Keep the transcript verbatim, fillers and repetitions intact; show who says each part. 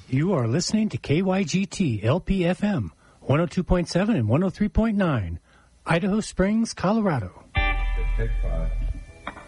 Speaker 1: You are listening to K Y G T L P F M, one oh two point seven and one oh three point nine, Idaho Springs, Colorado.
Speaker 2: Take five.